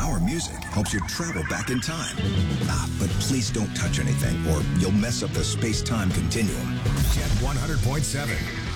Our music helps you travel back in time. But please don't touch anything or you'll mess up the space-time continuum. Jet 100.7.